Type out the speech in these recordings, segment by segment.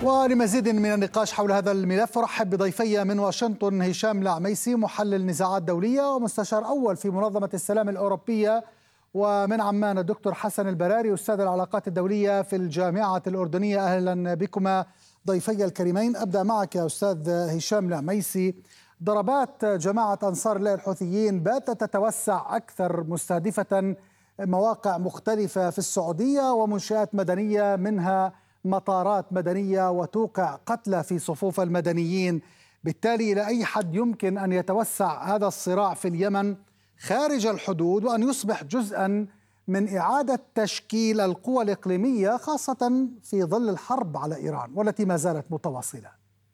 ولمزيد من النقاش حول هذا الملف أرحب بضيفي من واشنطن هشام العميسي محلل نزاعات دولية ومستشار أول في منظمة السلام الأوروبية، ومن عمان الدكتور حسن البراري أستاذ العلاقات الدولية في الجامعة الأردنية. أهلا بكما ضيفي الكريمين. أبدأ معك يا أستاذ هشام العميسي. ضربات جماعة أنصار الله الحوثيين باتت تتوسع أكثر، مستهدفة مواقع مختلفة في السعودية ومنشآت مدنية منها مطارات مدنية، وتوقع قتلى في صفوف المدنيين. بالتالي إلى أي حد يمكن أن يتوسع هذا الصراع في اليمن خارج الحدود وأن يصبح جزءا من إعادة تشكيل القوى الإقليمية، خاصة في ظل الحرب على إيران والتي ما زالت متواصلة؟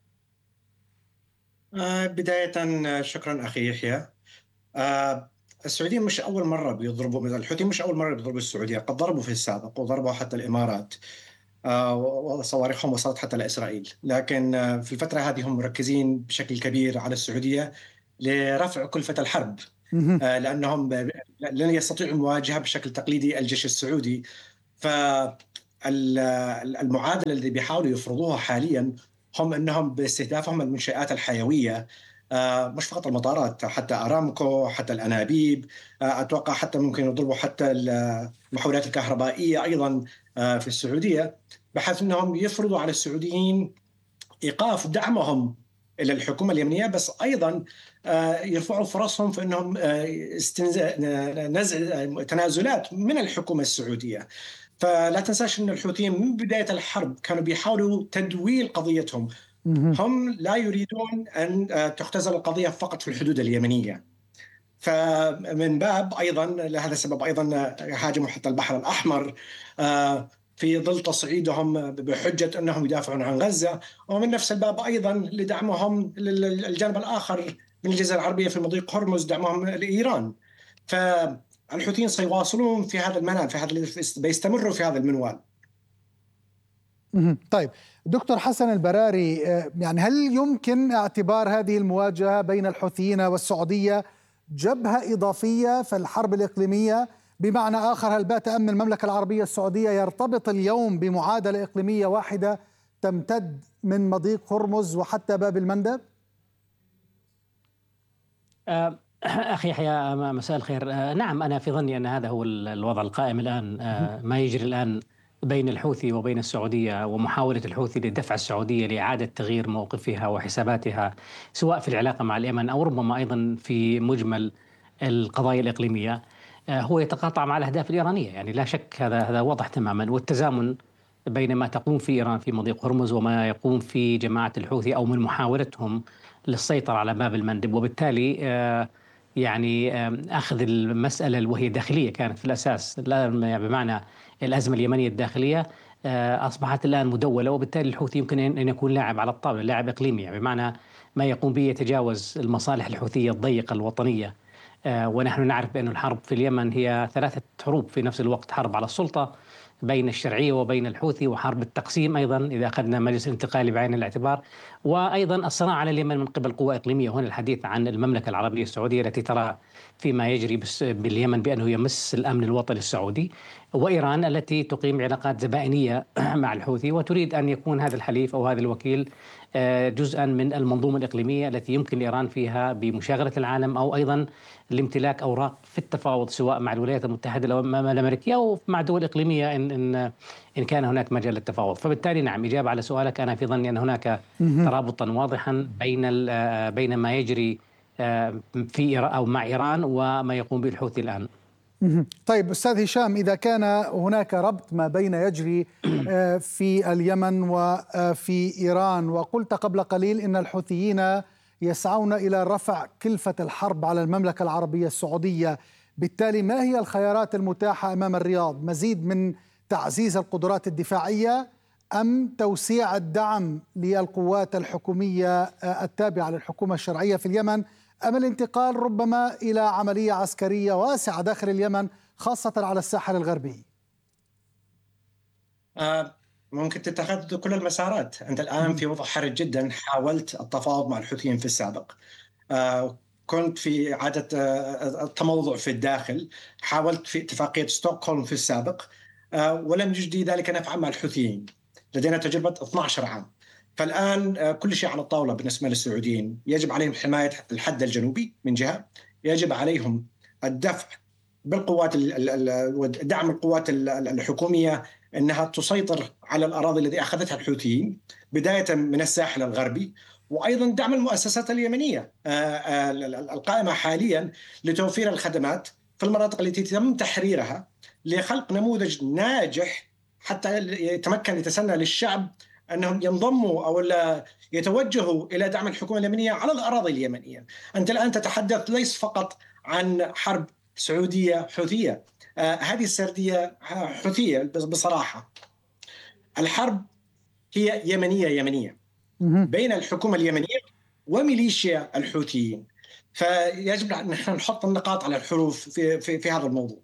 بداية شكرا أخي يحيى. السعوديين مش أول مرة بيضربوا، الحوثيين مش أول مرة بيضربوا السعودية، قد ضربوا في السابق وضربوا حتى الإمارات، وصواريخهم وصلت حتى لإسرائيل. لكن في الفترة هذه هم مركزين بشكل كبير على السعودية لرفع كلفة الحرب، لأنهم لن يستطيعوا المواجهة بشكل تقليدي الجيش السعودي. فالمعادلة التي بيحاولوا يفرضوها حاليا هم أنهم باستهدافهم المنشآت الحيوية، مش فقط المطارات، حتى أرامكو، حتى الأنابيب، أتوقع حتى ممكن يضربوا حتى المحولات الكهربائية أيضا في السعودية، بحيث أنهم يفرضوا على السعوديين إيقاف دعمهم إلى الحكومة اليمنية، بس أيضا يرفعوا فرصهم في أنهم نزع تنازلات من الحكومة السعودية. فلا تنساش أن الحوثيين من بداية الحرب كانوا بيحاولوا تدويل قضيتهم. هم لا يريدون أن تختزل القضية فقط في الحدود اليمنية، فمن باب أيضا لهذا السبب أيضا هاجموا حتى البحر الأحمر في ظل تصعيدهم بحجة أنهم يدافعون عن غزة، ومن نفس الباب أيضا لدعمهم للجانب الآخر من الجزيرة العربية في مضيق هرمز، دعمهم لإيران. فالحوثيين سيواصلون في هذا المنال، بيستمروا في هذا المنوال. طيب دكتور حسن البراري، يعني هل يمكن اعتبار هذه المواجهة بين الحوثيين والسعودية جبهة إضافية في الحرب الإقليمية؟ بمعنى آخر، هل بات أمن المملكة العربية السعودية يرتبط اليوم بمعادلة إقليمية واحدة تمتد من مضيق هرمز وحتى باب المندب؟ أخي يحيى مساء الخير. نعم، أنا في ظني أن هذا هو الوضع القائم الآن. ما يجري الآن بين الحوثي وبين السعودية، ومحاولة الحوثي لدفع السعودية لإعادة تغيير موقفها وحساباتها، سواء في العلاقة مع اليمن أو ربما أيضا في مجمل القضايا الإقليمية، هو يتقاطع مع الأهداف الإيرانية. يعني لا شك، هذا واضح تماما. والتزامن بين ما تقوم في إيران في مضيق هرمز وما يقوم في جماعة الحوثي أو من محاولتهم للسيطرة على باب المندب، وبالتالي يعني أخذ المسألة وهي داخلية كانت في الأساس، لا بمعنى الأزمة اليمنية الداخلية، أصبحت الآن مدولة، وبالتالي الحوثي يمكن أن يكون لاعب على الطاولة، لاعب إقليمي، يعني بمعنى ما يقوم به يتجاوز المصالح الحوثية الضيقة الوطنية. ونحن نعرف بأن الحرب في اليمن هي 3 حروب في نفس الوقت: حرب على السلطة بين الشرعية وبين الحوثي، وحرب التقسيم أيضا إذا أخذنا مجلس الانتقالي بعين الاعتبار، وأيضا الصراع على اليمن من قبل قوى إقليمية. هنا الحديث عن المملكة العربية السعودية التي ترى فيما يجري باليمن بأنه يمس الأمن الوطني السعودي، وإيران التي تقيم علاقات زبائنية مع الحوثي وتريد أن يكون هذا الحليف أو هذا الوكيل جزءا من المنظومة الإقليمية التي يمكن لإيران فيها بمشاغلة العالم، أو أيضا لامتلاك أوراق في التفاوض سواء مع الولايات المتحدة الأمريكية أو مع دول إقليمية إن كان هناك مجال للتفاوض. فبالتالي نعم، إجابة على سؤالك، أنا في ظني أن هناك ترابطا واضحا بين ما يجري في أو مع إيران وما يقوم به الحوثي الآن. طيب أستاذ هشام، إذا كان هناك ربط ما بين يجري في اليمن وفي إيران، وقلت قبل قليل إن الحوثيين يسعون إلى رفع كلفة الحرب على المملكة العربية السعودية، بالتالي ما هي الخيارات المتاحة أمام الرياض؟ مزيد من تعزيز القدرات الدفاعية أم توسيع الدعم للقوات الحكومية التابعة للحكومة الشرعية في اليمن، أم الانتقال ربما إلى عملية عسكرية واسعة داخل اليمن خاصة على الساحل الغربي؟ ممكن تتخذ كل المسارات. أنت الآن في وضع حرج جدا. حاولت التفاوض مع الحوثيين في السابق، كنت في إعادة التموضع في الداخل، حاولت في اتفاقية ستوكهولم في السابق، ولم يجدي ذلك نفعا مع الحوثيين. لدينا تجربة 12 عام. فالآن كل شيء على الطاولة بالنسبة للسعوديين. يجب عليهم حماية الحد الجنوبي من جهة، يجب عليهم الدفع بالقوات دعم القوات الحكومية أنها تسيطر على الأراضي التي أخذتها الحوثيين بداية من الساحل الغربي، وأيضا دعم المؤسسات اليمنية القائمة حاليا لتوفير الخدمات في المناطق التي تم تحريرها، لخلق نموذج ناجح حتى يتسنى للشعب أنهم ينضموا أو يتوجهوا إلى دعم الحكومة اليمنية على الأراضي اليمنية. أنت الآن تتحدث ليس فقط عن حرب سعودية حوثية، هذه السردية حوثية بصراحة. الحرب هي يمنية بين الحكومة اليمنية وميليشيا الحوثيين، فيجب أن نحن نحط النقاط على الحروف في هذا الموضوع.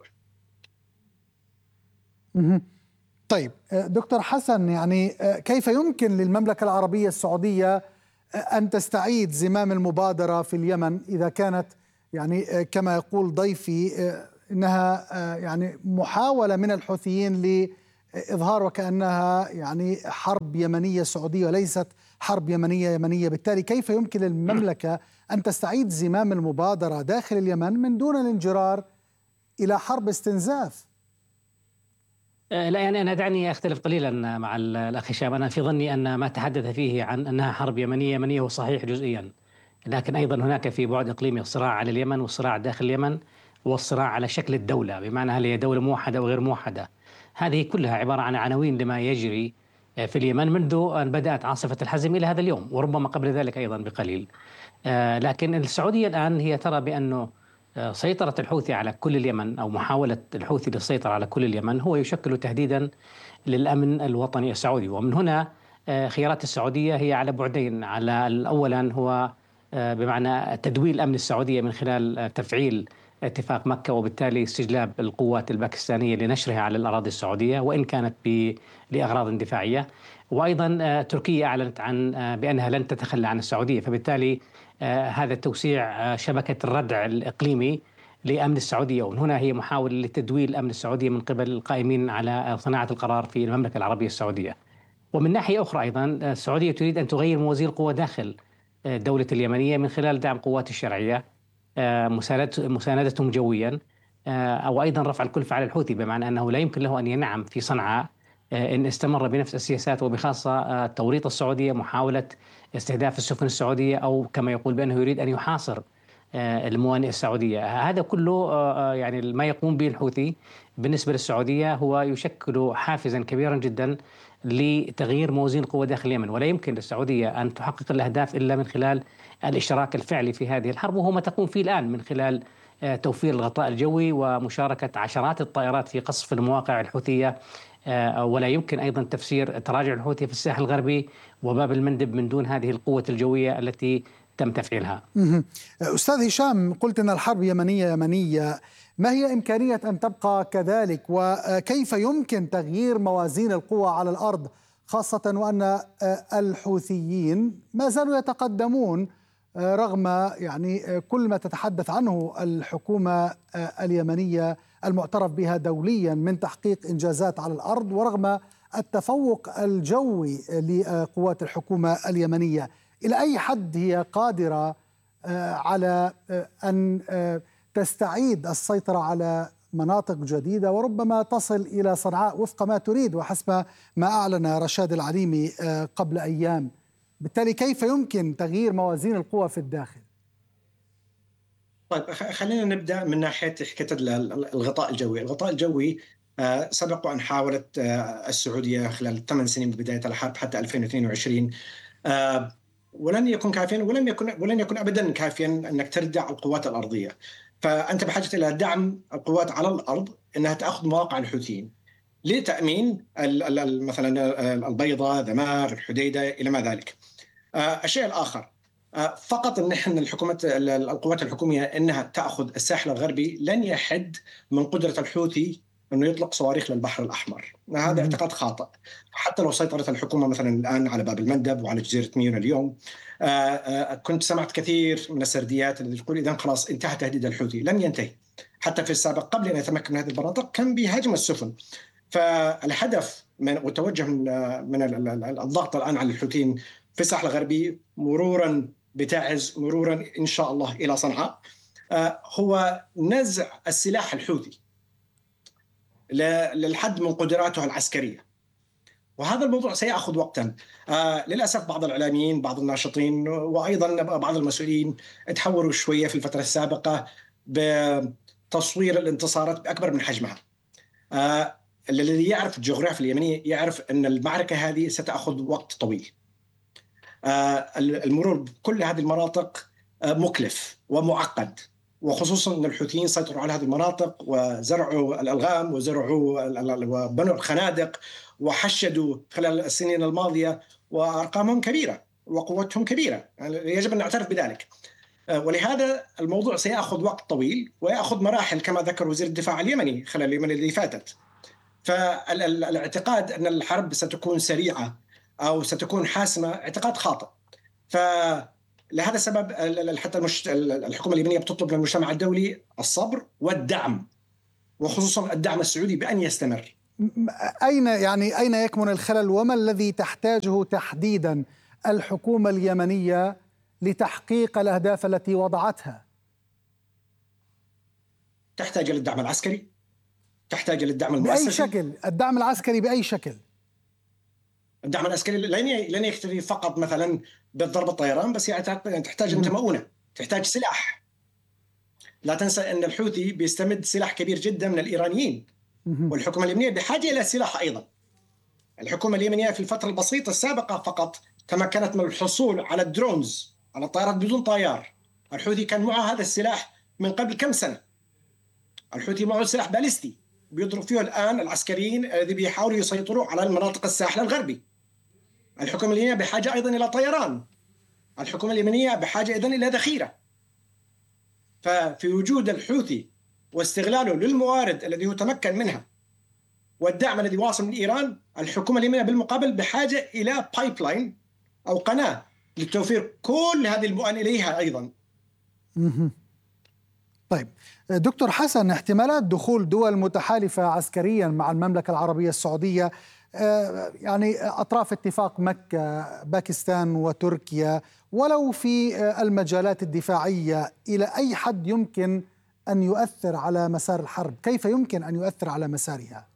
طيب دكتور حسن، يعني كيف يمكن للمملكة العربية السعودية أن تستعيد زمام المبادرة في اليمن إذا كانت يعني كما يقول ضيفي إنها يعني محاولة من الحوثيين لإظهار وكأنها يعني حرب يمنية سعودية وليست حرب يمنية، بالتالي كيف يمكن للمملكة أن تستعيد زمام المبادرة داخل اليمن من دون الانجرار إلى حرب استنزاف؟ لا يعني أنا دعني أختلف قليلا مع الأخ هشام. أنا في ظني أن ما تحدث فيه عن أنها حرب يمنية هو صحيح جزئيا، لكن أيضا هناك في بعد إقليمي الصراع على اليمن والصراع داخل اليمن والصراع على شكل الدولة، بمعنى هل هي دولة موحدة أو غير موحدة. هذه كلها عبارة عن عناوين لما يجري في اليمن منذ أن بدأت عاصفة الحزم إلى هذا اليوم، وربما قبل ذلك أيضا بقليل. لكن السعودية الآن هي ترى بأنه سيطرة الحوثي على كل اليمن أو محاولة الحوثي للسيطرة على كل اليمن هو يشكل تهديدا للأمن الوطني السعودي. ومن هنا خيارات السعودية هي على بعدين. على أولا هو بمعنى تدويل الأمن السعودية من خلال تفعيل اتفاق مكة وبالتالي استجلاب القوات الباكستانية لنشرها على الأراضي السعودية وإن كانت لأغراض دفاعية. وأيضا تركيا أعلنت عن بأنها لن تتخلى عن السعودية، فبالتالي هذا توسيع شبكة الردع الإقليمي لأمن السعودية، ومن هنا هي محاولة لتدويل أمن السعودية من قبل القائمين على صناعة القرار في المملكة العربية السعودية. ومن ناحية أخرى أيضا السعودية تريد أن تغير موازين القوى داخل الدولة اليمنية من خلال دعم قوات الشرعية، مساندتهم جويا، أو أيضا رفع الكلفة على الحوثي، بمعنى أنه لا يمكن له أن ينعم في صنعاء إن استمر بنفس السياسات، وبخاصة توريط السعودية، محاولة استهداف السفن السعودية، أو كما يقول بأنه يريد أن يحاصر الموانئ السعودية. هذا كله يعني ما يقوم به الحوثي بالنسبة للسعودية هو يشكل حافزا كبيرا جدا لتغيير موازين القوى داخل اليمن، ولا يمكن للسعودية أن تحقق الأهداف إلا من خلال الاشتراك الفعلي في هذه الحرب، وهو ما تقوم فيه الآن من خلال توفير الغطاء الجوي ومشاركة عشرات الطائرات في قصف المواقع الحوثية. ولا يمكن أيضا تفسير تراجع الحوثي في الساحل الغربي وباب المندب من دون هذه القوة الجوية التي تم تفعيلها. أستاذ هشام، قلت أن الحرب يمنية، ما هي إمكانية أن تبقى كذلك؟ وكيف يمكن تغيير موازين القوى على الأرض، خاصة وأن الحوثيين ما زالوا يتقدمون رغم يعني كل ما تتحدث عنه الحكومة اليمنية المعترف بها دوليا من تحقيق إنجازات على الأرض، ورغم التفوق الجوي لقوات الحكومة اليمنية. إلى أي حد هي قادرة على أن تستعيد السيطرة على مناطق جديدة وربما تصل إلى صنعاء وفق ما تريد وحسب ما أعلن رشاد العليمي قبل أيام؟ بالتالي كيف يمكن تغيير موازين القوى في الداخل؟ طيب خلينا نبدأ من ناحية حكاية الغطاء الجوي. الغطاء الجوي سبق وأن حاولت السعودية خلال 8 سنين من بداية الحرب حتى 2022، ولن يكون كافيا، ولن يكون أبدا كافيا أنك تردع القوات الأرضية. فأنت بحاجة إلى دعم القوات على الأرض أنها تأخذ مواقع الحوثيين لتأمين مثلا البيضة، ذمار، الحديدة، إلى ما ذلك. الشيء الآخر فقط أن نحن القوات الحكومية أنها تأخذ الساحل الغربي لن يحد من قدرة الحوثي أنه يطلق صواريخ للبحر الأحمر. هذا اعتقاد خاطئ. حتى لو سيطرت الحكومة مثلا الآن على باب المندب وعلى جزيرة ميون اليوم، كنت سمعت كثير من السرديات التي تقول إذا خلاص انتهى تهديد الحوثي. لم ينتهي. حتى في السابق قبل أن يتمكن من هذه المناطق كان بيهاجم السفن. فالهدف وتوجه من الضغط الآن على الحوثيين في الساحل الغربي، مرورا بتعز، مرورا إن شاء الله إلى صنعاء، هو نزع السلاح الحوثي للحد من قدراته العسكرية. وهذا الموضوع سيأخذ وقتا. للأسف بعض الإعلاميين، بعض الناشطين، وأيضا بعض المسؤولين تحوروا شوية في الفترة السابقة بتصوير الانتصارات بأكبر من حجمها. الذي يعرف الجغرافيا اليمنية يعرف أن المعركة هذه ستأخذ وقت طويل. المرور بكل هذه المناطق مكلف ومعقد، وخصوصا أن الحوثيين سيطروا على هذه المناطق وزرعوا الألغام وبنوا الخنادق وحشدوا خلال السنين الماضية، وأرقامهم كبيرة وقوتهم كبيرة، يعني يجب أن نعترف بذلك. ولهذا الموضوع سيأخذ وقت طويل ويأخذ مراحل كما ذكر وزير الدفاع اليمني خلال اليومين اللي فاتت. فالاعتقاد أن الحرب ستكون سريعة أو ستكون حاسمة اعتقاد خاطئ. فلهذا السبب حتى الحكومة اليمنية بتطلب من المجتمع الدولي الصبر والدعم، وخصوصا الدعم السعودي بأن يستمر. أين يكمن الخلل، وما الذي تحتاجه تحديدا الحكومة اليمنية لتحقيق الأهداف التي وضعتها؟ تحتاج للدعم العسكري، تحتاج للدعم المؤسسي. بأي شكل؟ الدعم العسكري بأي شكل؟ الدعم العسكري لن يكتفي فقط مثلا بالضرب الطيران بس، يعني تحتاج أنت مؤونة، تحتاج سلاح. لا تنسى أن الحوثي بيستمد سلاح كبير جدا من الإيرانيين، والحكومة اليمنية بحاجة إلى سلاح أيضا. الحكومة اليمنية في الفترة البسيطة السابقة فقط تمكنت من الحصول على الدرونز، على الطائرات بدون طيار. الحوثي كان معه هذا السلاح من قبل كم سنة. الحوثي معه سلاح باليستي بيضرب فيه الآن العسكريين الذي بيحاولوا يسيطروا على المناطق الساحل الغربي. الحكومة اليمنية بحاجة أيضا إلى طيران. الحكومة اليمنية بحاجة أيضا إلى ذخيرة. ففي وجود الحوثي واستغلاله للموارد الذي هو تمكن منها والدعم الذي واصل من إيران، الحكومة اليمنية بالمقابل بحاجة إلى بايبلاين أو قناة لتوفير كل هذه المؤن إليها أيضا. طيب دكتور حسن، احتمالات دخول دول متحالفة عسكريا مع المملكة العربية السعودية، يعني أطراف اتفاق مكة، باكستان وتركيا، ولو في المجالات الدفاعية، إلى أي حد يمكن أن يؤثر على مسار الحرب؟ كيف يمكن أن يؤثر على مسارها؟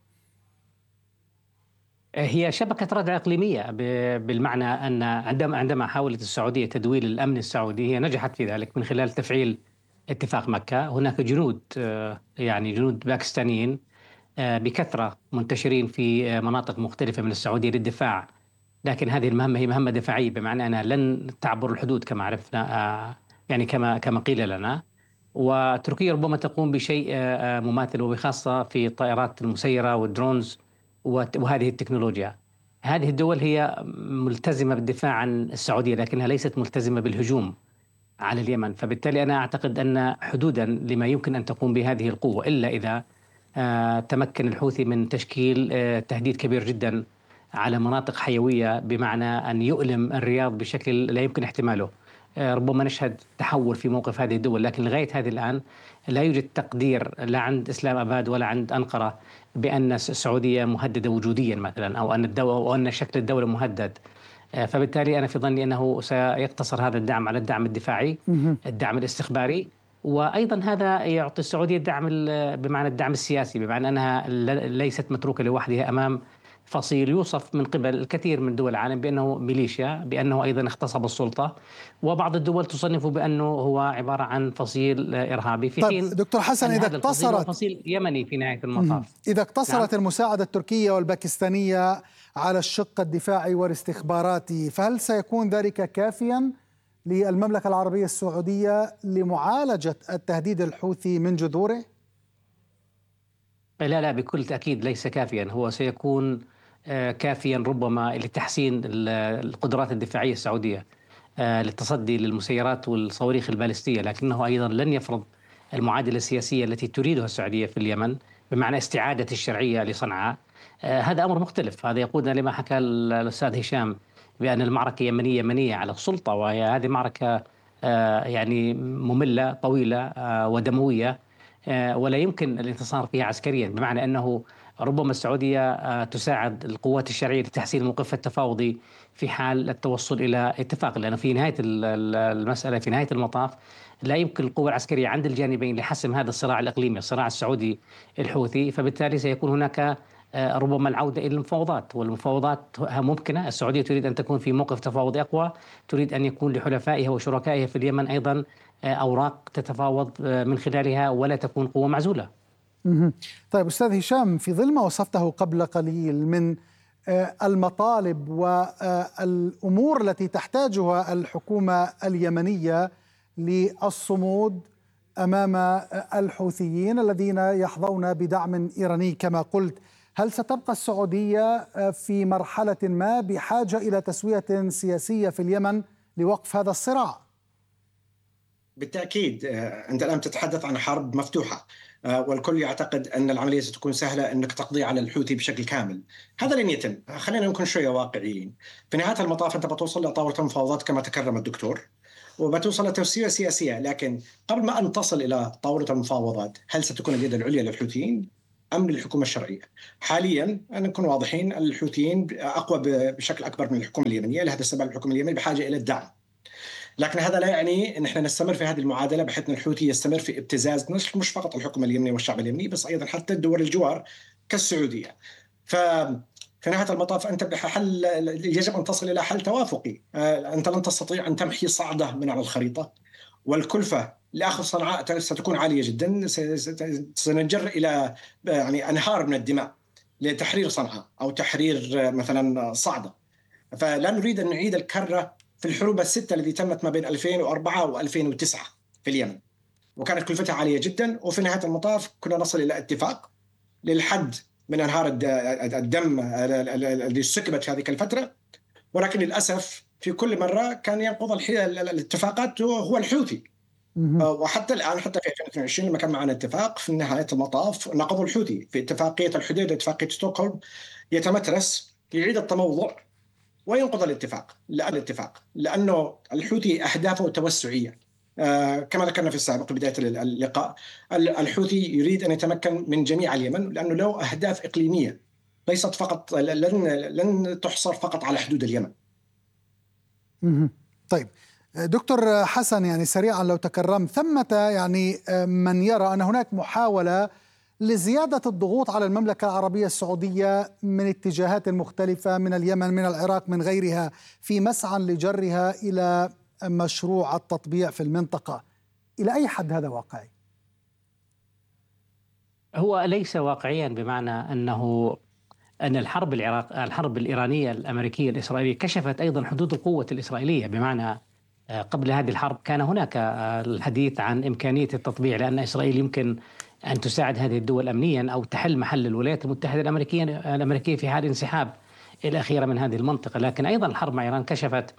هي شبكة ردع إقليمية، بالمعنى أن عندما حاولت السعودية تدويل الأمن السعودي هي نجحت في ذلك من خلال تفعيل اتفاق مكة. هناك جنود، يعني جنود باكستانيين بكثرة منتشرين في مناطق مختلفة من السعودية للدفاع، لكن هذه المهمة هي مهمة دفاعية، بمعنى أنها لن تعبر الحدود كما عرفنا، يعني كما قيل لنا. وتركيا ربما تقوم بشيء مماثل، وبخاصة في الطائرات المسيرة والدرونز وهذه التكنولوجيا. هذه الدول هي ملتزمة بالدفاع عن السعودية، لكنها ليست ملتزمة بالهجوم على اليمن. فبالتالي أنا أعتقد أن حدودا لما يمكن أن تقوم بهذه القوة، إلا إذا تمكن الحوثي من تشكيل تهديد كبير جدا على مناطق حيوية، بمعنى أن يؤلم الرياض بشكل لا يمكن احتماله. ربما نشهد تحول في موقف هذه الدول، لكن لغاية هذه الآن لا يوجد تقدير لا عند إسلام أباد ولا عند أنقرة بأن السعودية مهددة وجوديا مثلا، أو أن شكل الدولة مهدد. فبالتالي أنا في ظني أنه سيقتصر هذا الدعم على الدعم الدفاعي، الدعم الاستخباري، وأيضا هذا يعطي السعودية الدعم بمعنى الدعم السياسي، بمعنى أنها ليست متروكة لوحدها أمام فصيل يوصف من قبل الكثير من دول العالم بأنه ميليشيا، بأنه أيضا اغتصب السلطة، وبعض الدول تصنفه بأنه هو عبارة عن فصيل إرهابي. في حين دكتور حسن، إذا اقتصرت فصيل يمني في نهاية المطاف، إذا اقتصرت المساعدة التركية والباكستانية على الشق الدفاعي والاستخباراتي، فهل سيكون ذلك كافيا للمملكة العربية السعودية لمعالجة التهديد الحوثي من جذوره؟ لا، بكل تأكيد ليس كافيا. هو سيكون كافيا ربما لتحسين القدرات الدفاعية السعودية للتصدي للمسيرات والصواريخ البالستية، لكنه أيضا لن يفرض المعادلة السياسية التي تريدها السعودية في اليمن، بمعنى استعادة الشرعية لصنعاء. هذا أمر مختلف. هذا يقودنا لما حكى الأستاذ هشام بأن المعركة يمنية على السلطة، وهي هذه معركة يعني مملة طويلة ودموية، ولا يمكن الانتصار فيها عسكريا، بمعنى أنه ربما السعودية تساعد القوات الشرعية لتحسين موقفها التفاوضي في حال التوصل إلى اتفاق، لأن في نهاية المسألة، في نهاية المطاف، لا يمكن القوة العسكرية عند الجانبين لحسم هذا الصراع الإقليمي، الصراع السعودي الحوثي، فبالتالي سيكون هناك ربما العودة إلى المفاوضات، والمفاوضات ممكنة. السعودية تريد أن تكون في موقف تفاوضي أقوى، تريد أن يكون لحلفائها وشركائها في اليمن أيضا أوراق تتفاوض من خلالها، ولا تكون قوة معزولة. طيب أستاذ هشام، في ظل ما وصفته قبل قليل من المطالب والأمور التي تحتاجها الحكومة اليمنية للصمود أمام الحوثيين الذين يحظون بدعم إيراني كما قلت، هل ستبقى السعودية في مرحلة ما بحاجة إلى تسوية سياسية في اليمن لوقف هذا الصراع؟ بالتأكيد. أنت الآن تتحدث عن حرب مفتوحة، والكل يعتقد أن العملية ستكون سهلة، أنك تقضي على الحوثي بشكل كامل. هذا لن يتم. خلينا نكون شوية واقعيين. في نهاية المطاف أنت بتوصل لطاولة المفاوضات كما تكرم الدكتور، وبتوصل لتسوية سياسية، لكن قبل ما أن تصل إلى طاولة المفاوضات هل ستكون اليد العليا للحوثيين أم للحكومة الشرعية؟ حاليا أن نكون واضحين، الحوثيين أقوى بشكل أكبر من الحكومة اليمنية، لهذا السبب الحكومة اليمنية بحاجة إلى الدعم. لكن هذا لا يعني أن احنا نستمر في هذه المعادلة بحيث أن الحوثي يستمر في ابتزاز مش فقط الحكومة اليمنية والشعب اليمني، بس أيضا حتى الدول الجوار كالسعودية. في نهاية المطاف أنت بحل يجب أن تصل إلى حل توافقي. أنت لن تستطيع أن تمحي صعدة من على الخريطة، والكلفة لأخذ صنعاء ستكون عالية جدا، سنجر إلى يعني أنهار من الدماء لتحرير صنعاء أو تحرير مثلا صعدة. فلا نريد أن نعيد الكرة في الحروب الستة التي تمت ما بين 2004 و2009 في اليمن، وكانت كلفتها عالية جدا، وفي نهاية المطاف كنا نصل إلى اتفاق للحد من أنهار الدم الذي سكبت في هذه الفترة، ولكن للأسف في كل مرة كان ينقض الاتفاقات هو الحوثي. وحتى الآن، حتى في 2022 لما كان معنا اتفاق، في نهاية المطاف نقضوا الحوثي في اتفاقية الحديدة، اتفاقية ستوكهولم، يتمترس يعيد التموضع وينقض الاتفاق، لأنه الحوثي أهدافه توسعية. كما ذكرنا في السابق في بداية اللقاء، الحوثي يريد أن يتمكن من جميع اليمن، لأنه له أهداف إقليمية ليست فقط، لن تحصر فقط على حدود اليمن. طيب دكتور حسن، يعني سريعا لو تكرمت، ثمة يعني من يرى أن هناك محاولة لزيادة الضغوط على المملكة العربية السعودية من اتجاهات مختلفة، من اليمن، من العراق، من غيرها، في مسعى لجرها إلى مشروع التطبيع في المنطقة. إلى أي حد هذا واقعي؟ هو ليس واقعيا، بمعنى أن الحرب الإيرانية الأمريكية الإسرائيلية كشفت أيضا حدود القوة الإسرائيلية، بمعنى قبل هذه الحرب كان هناك الحديث عن إمكانية التطبيع، لأن إسرائيل يمكن أن تساعد هذه الدول أمنيا أو تحل محل الولايات المتحدة الأمريكية في حال انسحاب الأخيرة من هذه المنطقة. لكن أيضا الحرب مع إيران كشفت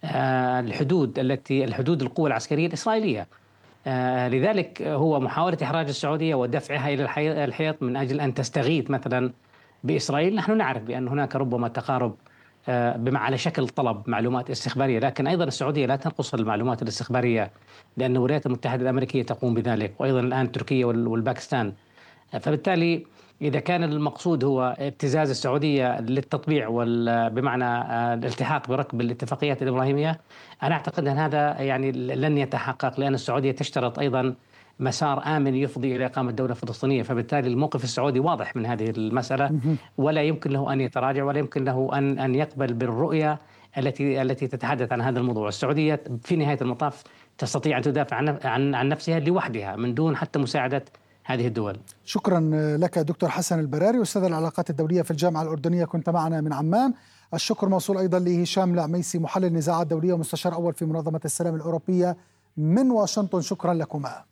الحدود القوة العسكرية الإسرائيلية. لذلك هو محاولة إحراج السعودية ودفعها إلى الحيط من أجل أن تستغيث مثلا بإسرائيل. نحن نعرف بأن هناك ربما تقارب على شكل طلب معلومات استخبارية، لكن أيضا السعودية لا تنقص المعلومات الاستخبارية، لأن الولايات المتحدة الأمريكية تقوم بذلك، وأيضا الآن تركيا والباكستان. فبالتالي إذا كان المقصود هو ابتزاز السعودية للتطبيع بمعنى الالتحاق بركب الاتفاقيات الإبراهيمية، أنا أعتقد أن هذا يعني لن يتحقق، لأن السعودية تشترط أيضا مسار آمن يفضي إلى إقامة دولة فلسطينية. فبالتالي الموقف السعودي واضح من هذه المسألة، ولا يمكن له أن يتراجع، ولا يمكن له أن يقبل بالرؤية التي تتحدث عن هذا الموضوع. السعودية في نهاية المطاف تستطيع أن تدافع عن نفسها لوحدها من دون حتى مساعدة هذه الدول. شكرا لك دكتور حسن البراري، أستاذ العلاقات الدولية في الجامعة الأردنية، كنت معنا من عمان. الشكر موصول أيضا لهشام العميسي، محلل نزاعات دولية ومستشار أول في منظمة السلام الأوروبية من واشنطن. شكرا لكما.